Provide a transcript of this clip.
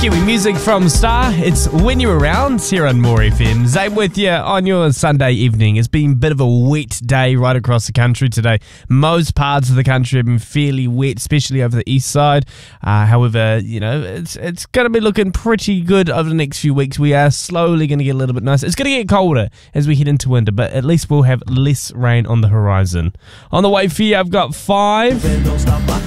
Kiwi music from Star. It's When You're Around here on More FM. Zane with you on your Sunday evening. It's been a bit of a wet day right across the country today. Most parts of the country have been fairly wet, especially over the east side. However, you know, it's going to be looking pretty good over the next few weeks. We are slowly going to get a little bit nicer. It's going to get colder as we head into winter, but at least we'll have less rain on the horizon. On the way for you, I've got 5.